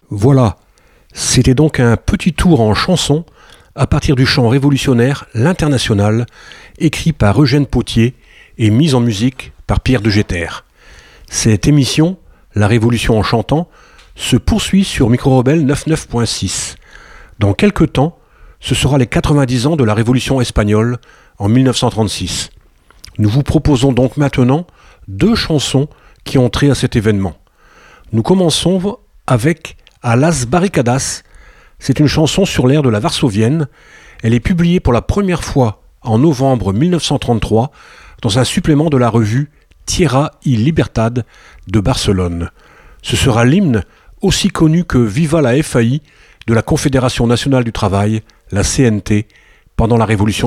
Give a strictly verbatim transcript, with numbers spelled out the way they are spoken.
Voilà, c'était donc un petit tour en chanson à partir du chant révolutionnaire L'Internationale, écrit par Eugène Pottier et mis en musique par Pierre de Jeter. Cette émission, La Révolution en chantant, se poursuit sur Micro Rebelle quatre-vingt-neuf point six. Dans quelques temps, ce sera les quatre-vingt-dix ans de la Révolution espagnole en mille neuf cent trente-six. Nous vous proposons donc maintenant deux chansons qui ont trait à cet événement. Nous commençons avec A las barricadas. C'est une chanson sur l'air de la Varsovienne. Elle est publiée pour la première fois en novembre mille neuf cent trente-trois dans un supplément de la revue Tierra y Libertad de Barcelone. Ce sera l'hymne aussi connu que Viva la F A I de la Confédération nationale du travail, la C N T, pendant la Révolution